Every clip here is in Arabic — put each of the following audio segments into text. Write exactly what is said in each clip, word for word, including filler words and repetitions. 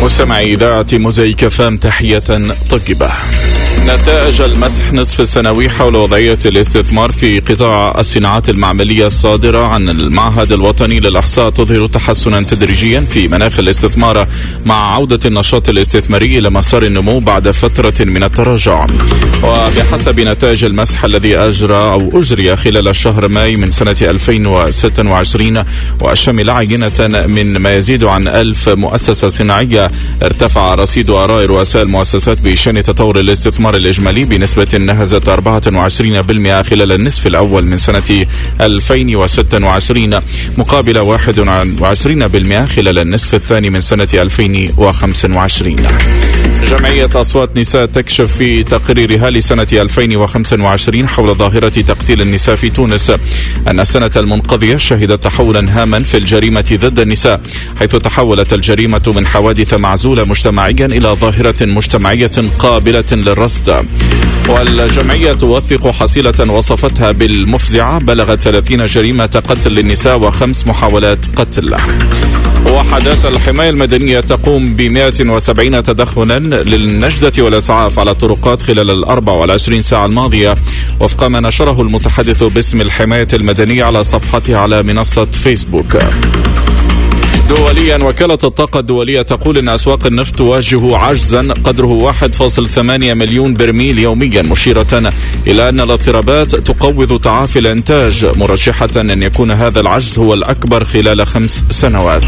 مستمعي إذاعة موزايك اف ام، تحية طيبة. نتائج المسح نصف السنوي حول وضعية الاستثمار في قطاع الصناعات المعملية الصادرة عن المعهد الوطني للإحصاء تظهر تحسنا تدريجيا في مناخ الاستثمار مع عودة النشاط الاستثماري إلى مسار النمو بعد فترة من التراجع. وبحسب نتائج المسح الذي أجرى أو أجري خلال شهر ماي من سنة ألفين وستة وعشرين وشمل عينة من ما يزيد عن ألف مؤسسة صناعية، ارتفع رصيد آراء رؤساء المؤسسات بشأن تطور الاستثمار الإجمالي بنسبة نهزت أربعة وعشرين بالمئة خلال النصف الأول من سنة ألفين وستة وعشرين مقابل واحد وعشرين بالمئة خلال النصف الثاني من سنة ألفين وخمسة وعشرين. جمعية أصوات نساء تكشف في تقريرها لسنة ألفين وخمسة وعشرين حول ظاهرة تقتيل النساء في تونس أن السنة المنقضية شهدت تحولا هاما في الجريمة ضد النساء، حيث تحولت الجريمة من حوادث معزولة مجتمعيا إلى ظاهرة مجتمعية قابلة للرصد. والجمعية توثق حصيلة وصفتها بالمفزعة بلغت ثلاثين جريمة قتل للنساء وخمس محاولات قتل. وحدات الحماية المدنية تقوم ب مئة وسبعين تدخلا للنجدة والإسعاف على الطرقات خلال الأربع والعشرين ساعة الماضية، وفق ما نشره المتحدث باسم الحماية المدنية على صفحته على منصة فيسبوك. دوليا، وكالة الطاقة الدولية تقول أن أسواق النفط تواجه عجزا قدره واحد فاصلة ثمانية مليون برميل يوميا، مشيرة إلى أن الاضطرابات تقوض تعافي الإنتاج، مرشحة أن يكون هذا العجز هو الأكبر خلال خمس سنوات.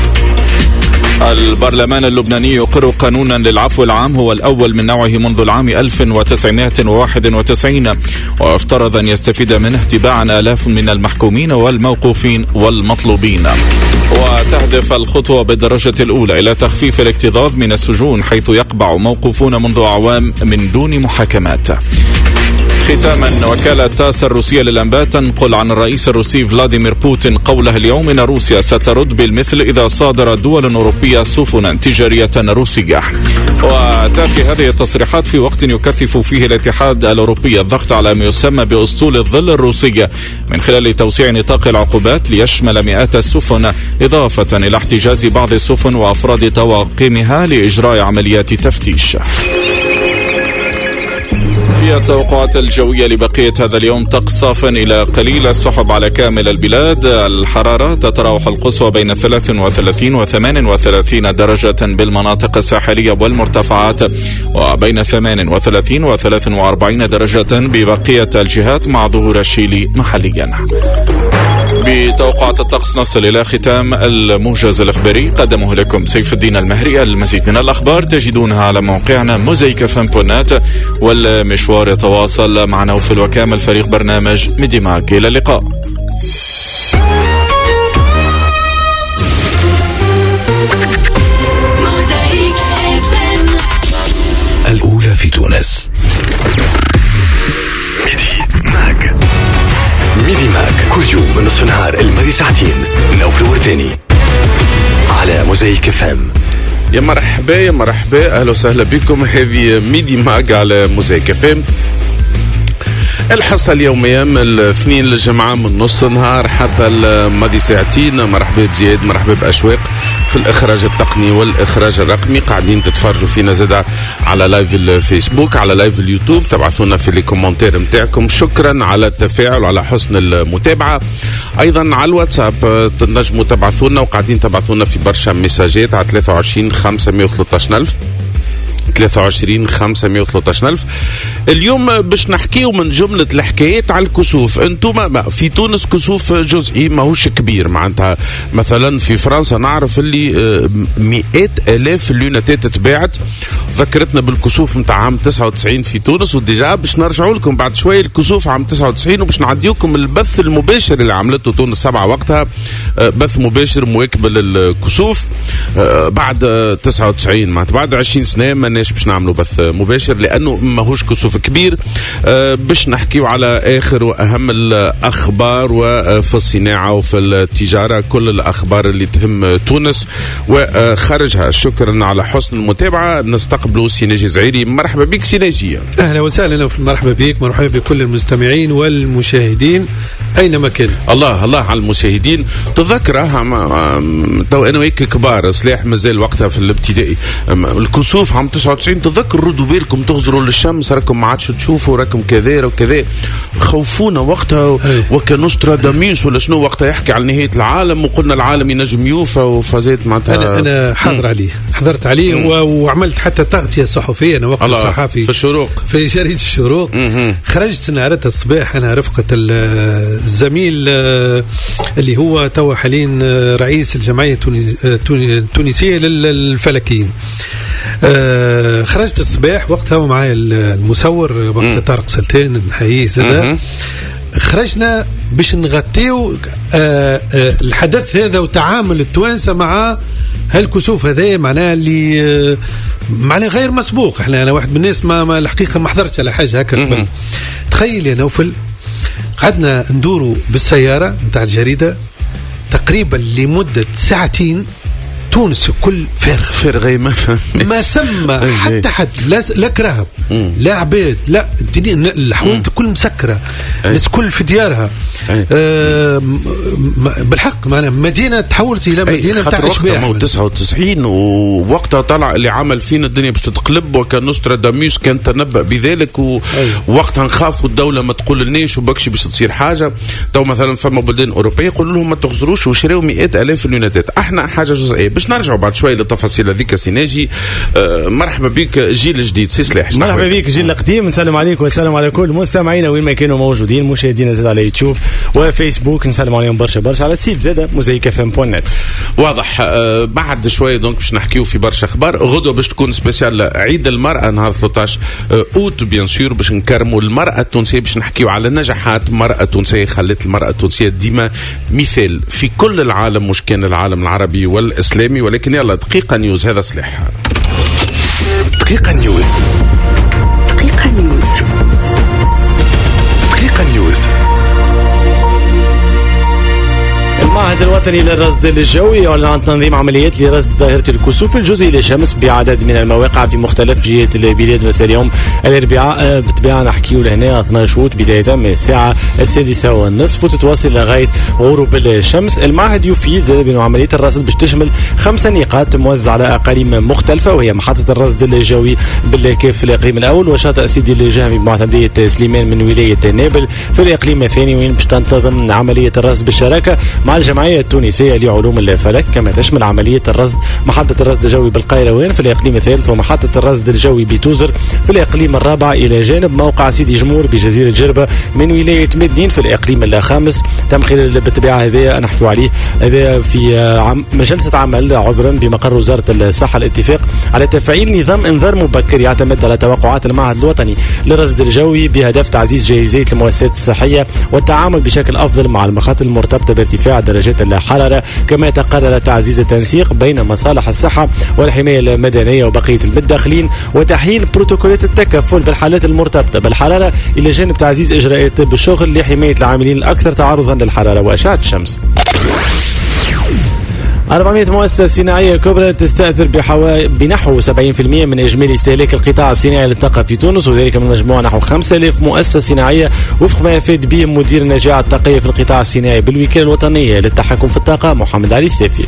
البرلمان اللبناني يقر قانونا للعفو العام هو الأول من نوعه منذ العام ألف وتسعمئة وواحد وتسعين، وافترض أن يستفيد منه تباعا آلاف من المحكومين والموقوفين والمطلوبين. وتهدف الخطوة بالدرجة الأولى إلى تخفيف الاكتظاظ من السجون، حيث يقبع موقوفون منذ أعوام من دون محاكمات. ختاما، وكالة تاس الروسية للأنباء تنقل عن الرئيس الروسي فلاديمير بوتين قوله اليوم إن روسيا سترد بالمثل إذا صادر دول أوروبية سفنا تجارية روسية. وتأتي هذه التصريحات في وقت يكثف فيه الاتحاد الأوروبي الضغط على ما يسمى بأسطول الظل الروسي من خلال توسيع نطاق العقوبات ليشمل مئات السفن، إضافة إلى احتجاز بعض السفن وأفراد طواقمها لإجراء عمليات تفتيش. في التوقعات الجوية لبقية هذا اليوم، طقس صاف إلى قليل، السحب على كامل البلاد، الحرارة تتراوح القصوى بين ثلاث وثلاثين وثمان وثلاثين درجة بالمناطق الساحلية والمرتفعات، وبين ثمان وثلاثين وثلاث وأربعين درجة ببقية الجهات مع ظهور الشيل محليا. بتوقعات الطقس نصل إلى ختام الموجز الإخباري، قدمه لكم سيف الدين المهري. المزيد من الأخبار تجدونها على موقعنا موزايك اف ام دوت نت، والمشوار يتواصل معنا وفي الوكامل فريق برنامج ميدي ماك. إلى اللقاء. الأولى في تونس. ميدي ماك كل يوم من نصف النهار الماضي ساعتين، نوف الورداني على موزايك اف ام. يا مرحبا يا مرحبا، اهلا وسهلا بكم. هذه ميدي ماك على موزايك اف ام، الحصة اليومية من الاثنين للجمعة من نص النهار حتى الماضي ساعتين. مرحبا بزياد، مرحبا بأشواق في الإخراج التقني والإخراج الرقمي. قاعدين تتفرجوا فينا زادة على لايف الفيسبوك، على لايف اليوتيوب، تبعثونا في لي كومنتير متاعكم. شكرا على التفاعل وعلى حسن المتابعة. أيضا على الواتساب تنجموا تبعثونا، وقاعدين تبعثونا في برشا مساجات على ثلاثة وعشرين خمسمائة وثلاثة عشر ألف ثلاثة وعشرين خمسمائة وثلاثة عشر ألف. اليوم باش نحكيو من جملة الحكايات على الكسوف. انتم في تونس كسوف جزئي ماهوش كبير، معناتها مثلا في فرنسا نعرف اللي مئات الاف اللوناتات تباعت. ذكرتنا بالكسوف متاع عام تسعة وتسعين في تونس، وديجا باش نرجعوا لكم بعد شويه الكسوف عام تسعة وتسعين، وباش نعديوكم البث المباشر اللي عملته تونس سبعة وقتها، بث مباشر مواكب للكسوف بعد تسعة وتسعين، معناتها بعد عشرين سنه. ماناش باش نعملوا بث مباشر لانه ماهوش كسوف كبير. أه باش نحكيو على اخر واهم الاخبار وفي الصناعه وفي التجاره، كل الاخبار اللي تهم تونس وخارجها. شكرا على حسن المتابعه. نستقبلوا سي ناجي زعيري. مرحبا بك سي ناجي. اهلا وسهلا. مرحبا بك، مرحبا بكل المستمعين والمشاهدين اينما كان. الله الله على المشاهدين. تذكرها تو انا وياك كبار، صلاح مازال وقتها في الابتدائي، الكسوف عام تسعة وتسعين. تذكر ردوا بالكم تغزروا للشمس، راكم ما عادش تشوفوا، راكم كذا وكذا. خوفونا وقتها وكنوستراداميس ولا شنو وقتها يحكي على نهايه العالم، وقلنا العالم ينجم يوفى وفازات معناتها. انا انا حاضر عليه، حضرت عليه وعملت حتى تغطيه صحفيه انا وقت الصحفي في الشروق، في جريده الشروق. خرجت نهارتها الصباح انا رفقه الزميل اللي هو تو حاليا رئيس الجمعيه التونسيه للفلكيين. خرجت الصباح وقتها ومعايا المصور وقت طارق سلطان نحييه زاده. خرجنا باش نغطيو الحدث هذا وتعامل التوانسه مع هالكسوف هذا، معناه اللي معناه غير مسبوق. احنا انا واحد من الناس ما, ما الحقيقه ما حضرتش على حاجه هكا. تخيل يا نوفل، قعدنا ندوروا بالسياره نتاع الجريده تقريبا لمده ساعتين. تونس كل فارغ فارغ ما ما ثم حتى حد لا لا كراهب لا عباد لا الدنيا الحوانت كل مسكره، الناس كل في ديارها. آه بالحق معنا مدينه تحولت الى مدينه تاع اشباح. تسعة وتسعين ووقتها طلع اللي عمل فينا الدنيا باش تتقلب، وكان نوستراداميس كان تنبأ بذلك. ووقتها نخافوا الدوله ما تقول لناش وبكشي باش تصير حاجه. تو مثلا فما بلدان اوروبيه يقولوا لهم ما تخزروش وشراو مئات الاف اليونتات. احنا حاجه جزئيه. باش نرجعوا بعد شوي للتفاصيل هذيك سيناجي. آه مرحبا بك جيل جديد سي سلاح. مرحبا بك جيل القديم. نسلم عليكم وسلام على كل مستمعينا وين ما كانوا موجودين، مشاهدينا زاد على يوتيوب وفيسبوك. نسلم عليهم برشا برشا على السيت زاد موزايك اف ام بوان نت. واضح. آه بعد شوي دونك باش نحكيو في برشا اخبار. غدوه باش تكون سبيسيال عيد المراه نهار ثلاثة عشر اوت بيان سور، باش نكرموا المراه التونسيه، باش نحكيو على نجاحات المراه التونسيه خلت المراه التونسيه ديما مثال في كل العالم، مش كان العالم العربي والاسلامي. ولكن يلا دقيقه نيوز. هذا صلاح. دقيقه نيوز. دقيقه نيوز. دقيقه نيوز. المعهد الوطني للرصد الجوي يعلن عن تنظيم عمليات لرصد ظاهرة الكسوف الجزئي للشمس بعدد من المواقع في مختلف جهات البلاد مساء اليوم الأربعاء. بالطبيعة نحكيو لهنا اثناش فوت بداية من الساعة السادسة والنصف وتتواصل لغاية غروب الشمس. المعهد يفيد زاد بأن عملية الرصد باش تشمل خمسة نقاط موزعة على أقاليم مختلفة، وهي محطة الرصد الجوي بالكيف في الإقليم الأول، وشاطئ سيدي الجهمي بمعتمدية سليمان من ولاية نابل في الإقليم الثاني، وين باش تنتظم عملية الرصد بالشراكة مع الجمعية التونسية لعلوم الفلك. كما تشمل عملية الرصد محطة الرصد الجوي بالقيروان في الإقليم الثالث، ومحطة الرصد الجوي بتوزر في الإقليم الرابع، إلى جانب موقع سيدي جمور بجزيرة جربة من ولاية مدين في الإقليم الخامس. تم خلال بالطبيعة هذا نحكي عليه هذا في عم جلسة عمل عذرا بمقر وزارة الصحة الاتفاق على تفعيل نظام انذار مبكر يعتمد على توقعات المعهد الوطني للرصد الجوي بهدف تعزيز جاهزية المؤسسات الصحية والتعامل بشكل أفضل مع المخاطر المرتبطة بارتفاع درجات الحرارة. كما تقرر تعزيز التنسيق بين مصالح الصحة والحماية المدنية وبقية المتداخلين وتحيين بروتوكولات التكفل بالحالات المرتبطة بالحرارة، إلى جانب تعزيز إجراءات بالشغل لحماية العاملين الأكثر تعرضا للحرارة وأشعة الشمس. أربعمائة مؤسسة صناعية كبرى تستأثر بحو... بنحو سبعين بالمئة من إجمالي استهلاك القطاع الصناعي للطاقة في تونس، وذلك من مجموع نحو خمسة آلاف مؤسسة صناعية وفق ما يفيد به مدير النجاعة الطاقية في القطاع الصناعي بالوكالة الوطنية للتحكم في الطاقة محمد علي السافي.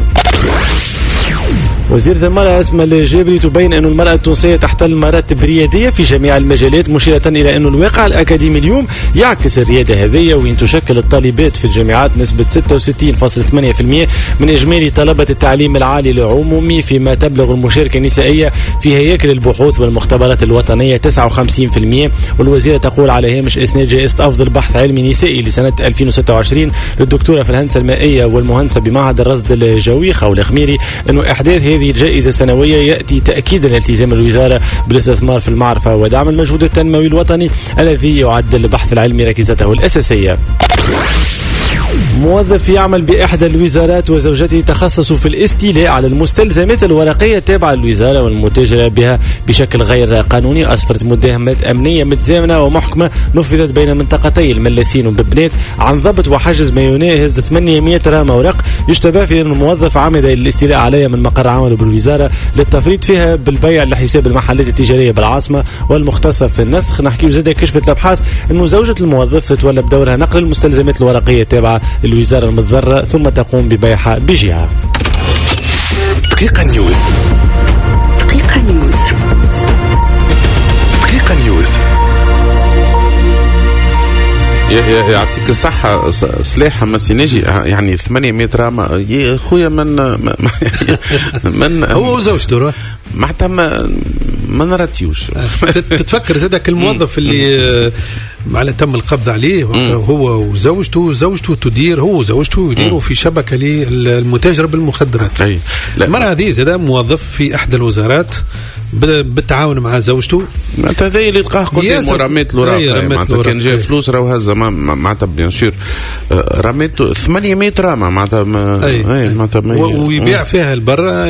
وزيرة المرأة أسماء الجابري تبين أن المرأة التونسية تحتل مراتب ريادية في جميع المجالات، مشيرة إلى أن الواقع الأكاديمي اليوم يعكس الريادة هذه، وين تشكل الطالبات في الجامعات نسبة ستة وستين فاصلة ثمانية بالمئة من إجمالي طلبة التعليم العالي العمومي، فيما تبلغ المشاركة النسائية في هياكل البحوث والمختبرات الوطنية تسعة وخمسين بالمئة. والوزيرة تقول على هامش إسناد جائزة أفضل بحث علمي نسائي لسنة ألفين وستة وعشرين للدكتورة في الهندسة المائية والمهندسة بمعهد الرصد الجوي خولة خميري أنه إحداث هذه الجائزة السنوية يأتي تأكيدا لالتزام الوزارة بالاستثمار في المعرفة ودعم المجهود التنموي الوطني الذي يعد البحث العلمي ركيزته الأساسية. موظف يعمل بإحدى الوزارات وزوجته تخصصوا في الاستيلاء على المستلزمات الورقية التابعة للوزارة والمتاجرة بها بشكل غير قانوني، وأسفرت مداهمات أمنية متزامنة ومحكمة نفذت بين منطقتي الملاسين وببنات عن ضبط وحجز ما يناهز ثمانمائة رام أوراق يشتبه في أن الموظف عمد للاستيلاء عليها من مقر عمله بالوزارة للتفريط فيها بالبيع لحساب المحلات التجارية بالعاصمة والمختصة في النسخ. نحكي زاد كشفت الأبحاث أنه زوجة الموظف تتولى بدورها نقل المستلزمات الورقية التابعة للوزارة المتضررة ثم تقوم ببيعها بجهة. دقيقة نيوز. دقيقة نيوز. دقيقة نيوز. يعطيك الصحة سلاحة مسيناجي يعني ثمانمائة رام يا خويا من من هو وزوجته معناتها ما ما نراتيوش. تتفكر زادك الموظف اللي معنا تم القبض عليه هو وزوجته زوجته تدير هو وزوجته يديروا في شبكة للمتاجرة بالمخدرات. المرأة هذه زاد موظف في إحدى الوزارات بالتعاون مع زوجته. معناتها هذا اللي لقاه قدام ورميت له راه معناتها كان جاي فلوس راه هزه معناتها بيان سور رميت ثمانمائة رام معناتها معناتها ويبيع فيها البرة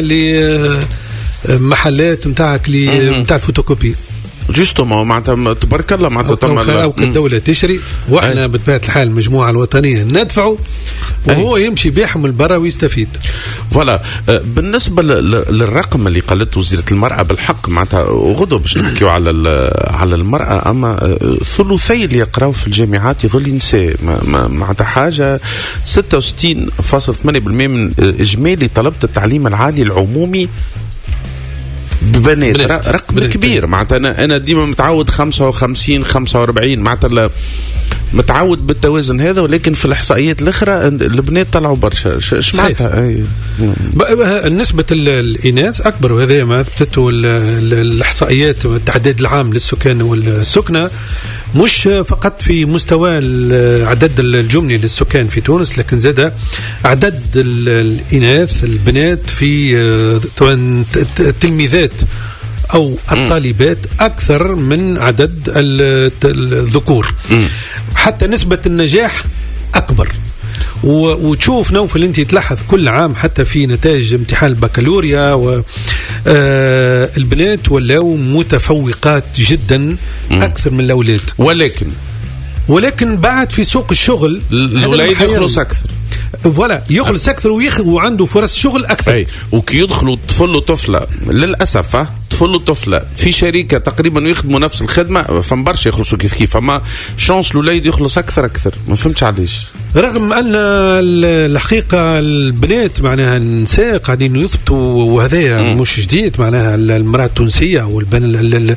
لمحلات نتاعك نتاع الفوتوكوبي جوستومون معناتها تبارك الله معناتها تم او كالدوله تشري واحنا بطبيعه الحال المجموعه الوطنيه ندفعوا وهو أي. يمشي بيحمل برا ويستفيد. فوالا بالنسبه للرقم اللي قالته وزيره المراه بالحق معناتها غدو باش نحكيو على على المراه اما ثلثي اللي يقراو في الجامعات يظل نساء معناتها حاجه ستة وستين فاصلة ثمانية بالمئة من اجمالي طلبه التعليم العالي العمومي ببنات. رقم بنات. كبير معناتها انا انا ديما متعود خمسة وخمسين خمسة وأربعين معناتها متعود بالتوازن هذا ولكن في الاحصائيات الاخرى البنات طلعوا برشا. ايش معناتها نسبه الاناث اكبر وهذا ما اثبتته الاحصائيات التعداد العام للسكان والسكنه مش فقط في مستوى عدد الجملي للسكان في تونس لكن زاد عدد الإناث البنات في التلميذات أو الطالبات أكثر من عدد الذكور. حتى نسبة النجاح أكبر. وتشوف نوفل انت تلاحظ كل عام حتى في نتائج امتحان البكالوريا والبنات ولاو متفوقات جدا اكثر من الاولاد ولكن ولكن بعد في سوق الشغل الاولاد يخلص اكثر ولا يخلص اكثر ويخ وعنده فرص شغل اكثر. أي. وكي يدخلوا طفل وطفله للاسف طفل وطفله في شركه تقريبا يخدموا نفس الخدمه فمبرش يخلصوا كيف كيف فما شانس الاولاد يخلص اكثر اكثر ما فهمتش علاش رغم ان الحقيقه البنات معناها النساء قاعدين يثبتوا وهذا مش جديد معناها المراه التونسيه والبن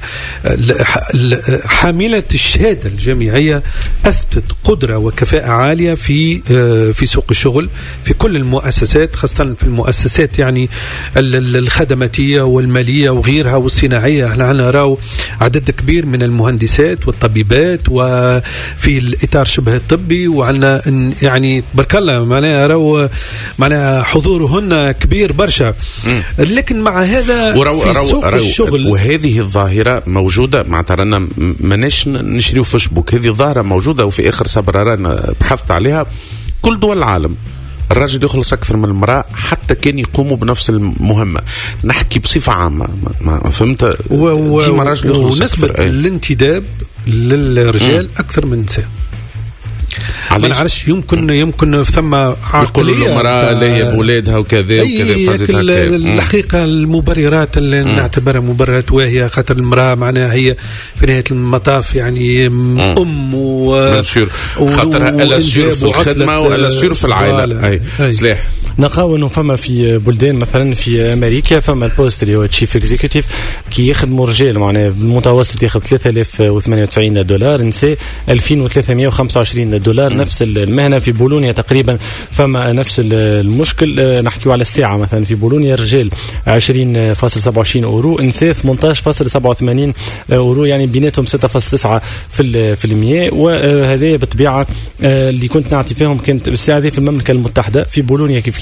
حامله الشهاده الجامعيه اثبتت قدره وكفاءه عاليه في في سوق الشغل في كل المؤسسات خاصه في المؤسسات يعني الخدماتيه والماليه وغيرها والصناعيه. احنا نراو عدد كبير من المهندسات والطبيبات وفي الاطار شبه الطبي وعندنا يعني تبارك الله معناها راهو معناها حضورهن كبير برشا. لكن مع هذا ورو في رو سوق رو الشغل وهذه الظاهره موجوده معناتها رانا ماناش نشريو فيسبوك هذه الظاهره موجوده وفي اخر صبر رانا بحثت عليها كل دول العالم الرجل يخلص أكثر من المرأة حتى كان يقوموا بنفس المهمة. نحكي بصفة عامة ما فهمت و... و... ونسبة الانتداب للرجال أكثر من النساء. ما نعرفش يمكن يمكن ثم يقولوا المرأة اللي هي بولادها وكذا وكذا. الحقيقة المبررات اللي م. نعتبرها مبررات واهية خاطر المرأة معناها هي في نهاية المطاف يعني م. أم و خاطرها ألا سير في الخدمة وألا سير في العائلة. أي سلاح نلقاو انه فما في بلدان مثلا في امريكا فما البوست اللي هو تشيف اكزيكتيف كي يخدموا رجال معناها بالمتوسط ياخذ ثلاثة آلاف وثمانية وتسعين دولار نساء ألفين وثلاثمائة وخمسة وعشرين دولار. م. نفس المهنه في بولونيا تقريبا فما نفس المشكل. نحكيو على الساعه مثلا في بولونيا رجال عشرين فاصلة سبعة وعشرين اورو نساء ثمانية عشر فاصلة سبعة وثمانين اورو يعني بيناتهم ستة فاصلة تسعة في في المية. وهذه بالطبيعه اللي كنت نعطي فيهم كانت الساعه في المملكه المتحده في بولونيا كيف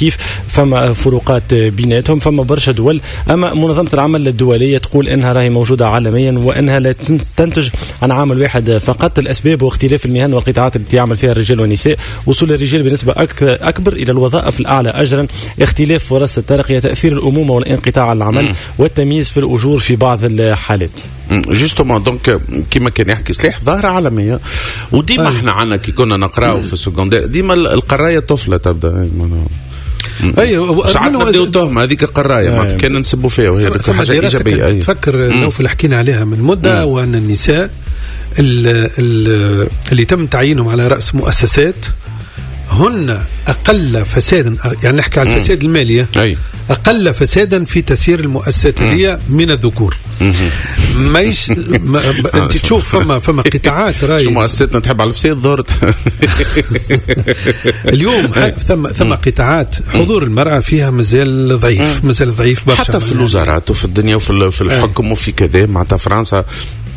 كيف فما فروقات بيناتهم، فما برشا دول. أما منظمة العمل الدولية تقول إنها راهي موجودة عالميا وإنها لا تنتج عن عامل واحد فقط. الأسباب واختلاف المهن والقطاعات التي يعمل فيها الرجال والنساء، وصول الرجال بنسبة أكبر إلى الوظائف الأعلى أجرا، اختلاف فرص الترقية، تأثير الأمومة والانقطاع عن العمل، والتمييز في الأجور في بعض الحالات. جوستومون دونك كما كان يحكي سلاح ظاهرة عالمية، وديما احنا عنا كي كنا نقراو في السكوندير ديما القراية طفلة تبدا. ايوه ساعات نبداو تهمه هذيك قرايه ما كان نسبوا فيها وهي حاجه ايجابيه. أيه. تفكر لو في حكينا عليها من مده، وان النساء اللي تم تعيينهم على راس مؤسسات هن اقل فسادا، يعني نحكي عن الفساد الماليه، أي. اقل فسادا في تسيير المؤسسات هي من الذكور. مايش ما انت تشوف فما فما قطاعات راي شو مؤسستنا تحب على الفساد ضرت اليوم ثم ثم قطاعات حضور المرأة فيها مازال ضعيف، مازال ضعيف برشا، حتى في الوزارات وفي الدنيا وفي في الحكم وفي كذا. معناتها فرنسا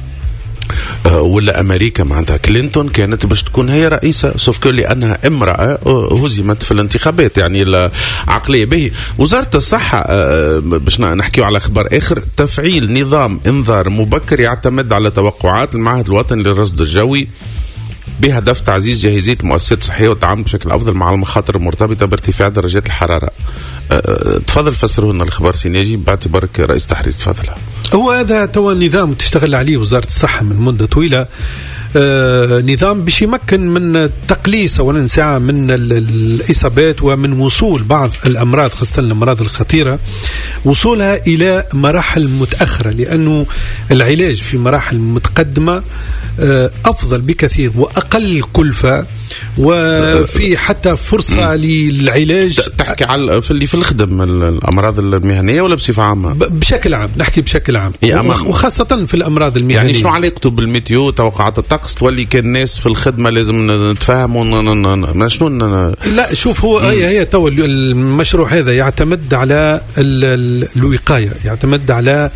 ولا أمريكا معناتها كلينتون كانت باش تكون هي رئيسة، سوف كل لأنها امرأة هزمت في الانتخابات. يعني العقلية به. وزارة الصحة باش نحكيو على خبر آخر، تفعيل نظام إنذار مبكر يعتمد على توقعات المعهد الوطني للرصد الجوي بهدف تعزيز جاهزية المؤسسات الصحية والتعامل بشكل أفضل مع المخاطر المرتبطة بارتفاع درجات الحرارة. أه تفضل فسروا لنا الخبر سيناجي باعتبارك رئيس تحرير. تفضل. هو هذا تو النظام تشتغل عليه وزارة الصحة من مدة طويلة، آه نظام باش يمكن من تقليص أولا ساعة من الإصابات ومن وصول بعض الأمراض خاصة الأمراض الخطيرة وصولها إلى مراحل متأخرة، لأنه العلاج في مراحل متقدمة آه أفضل بكثير وأقل كلفة، وفي حتى فرصة للعلاج. تحكي على في اللي في الخدم الأمراض المهنية ولا بصفة عامة؟ بشكل عام نحكي بشكل عام، وخاصة في الأمراض المهنية. يعني شنو علاقته بالميتيو توقعات الطقس تولي كان الناس في الخدمة لازم نتفاهموا ما شنو؟ لا شوف هو هي هي تو المشروع هذا يعتمد على الوقاية، يعتمد على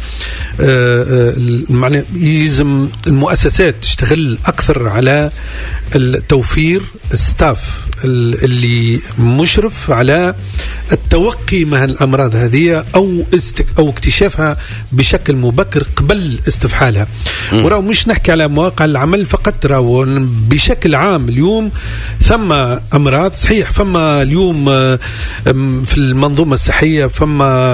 معنى يلزم المؤسسات تشتغل أكثر على التوفير ستاف اللي مشرف على التوقي مع الأمراض هذه أو استك أو اكتشافها بشكل مبكر قبل استفحالها. وراه مش نحكي على مواقع العمل فقط، راهو بشكل عام اليوم ثم أمراض صحيح، فما اليوم في المنظومة الصحية فما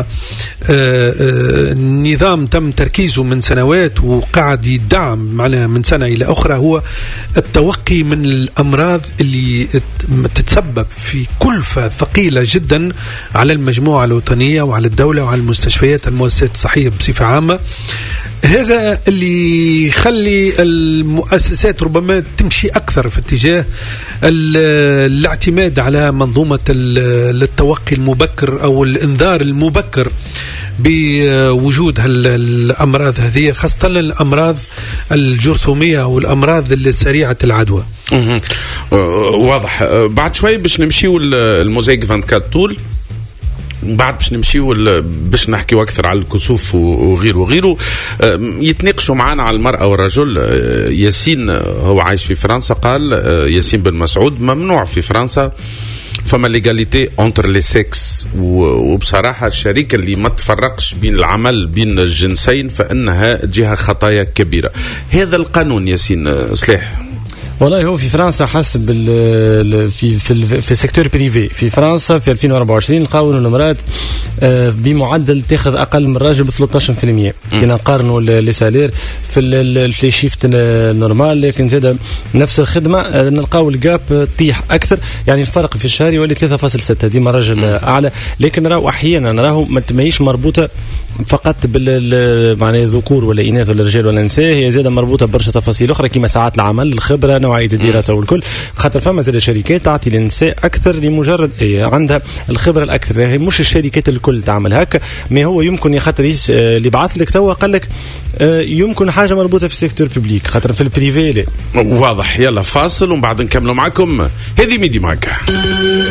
نظام تم تركيزه من سنوات وقاعد يدعم معناها من سنة إلى أخرى، هو التوقي من الأمراض اللي تتسبب في كلفة ثقيلة جدا على المجموعة الوطنية وعلى الدولة وعلى المستشفيات المؤسسات الصحية بصفة عامة. هذا اللي يخلي المؤسسات ربما تمشي أكثر في اتجاه الاعتماد على منظومة التوقي المبكر أو الإنذار المبكر بوجود الأمراض هذه، خاصة الأمراض الجرثومية أو الأمراض السريعة العدوى. واضح. بعد شوي باش نمشيو الموزايك أربعة وعشرين طول، بعد باش نمشيو باش نحكيو اكثر على الكسوف وغيره وغيره. يتناقشوا معنا على المرأة والرجل. ياسين هو عايش في فرنسا، قال ياسين بن مسعود ممنوع في فرنسا فما ليغاليتي اونتر لي سكس، وبصراحة الشركة اللي ما تفرقش بين العمل بين الجنسين فإنها جهة خطايا كبيرة. هذا القانون ياسين سلاح والله هو في فرنسا حسب في في في السيكتور بريفي في فرنسا في ألفين وأربعة وعشرين لقاو انه المرأة بمعدل تاخذ اقل من الراجل ب ثلاثة عشر بالمئة كي نقارنوا لي سالير في الفلي شيفت نورمال، لكن زاد نفس الخدمه نلقاو الجاب طيح اكثر، يعني الفرق في الشهر يولي ثلاثة فاصلة ستة ديما راجل اعلى. لكن راهو احيانا راهو ما تماهيش مربوطه فقط بال معناها ذكور ولا اناث ولا رجال ولا نساء، هي زاده مربوطه برشا تفاصيل اخرى كما ساعات العمل، الخبره، نوعيه الدراسه والكل. خاطر فما زاده شركات تعطي للنساء اكثر لمجرد إيه عندها الخبره الاكثر، هي مش الشركات الكل تعمل هكا، ما هو يمكن خاطر اللي بعث لك توا قال لك يمكن حاجه مربوطه في السيكتور بوبليك، خاطر في البريفي لا. واضح. يلا فاصل ومن بعد نكملوا معكم. هذه ميدي معك.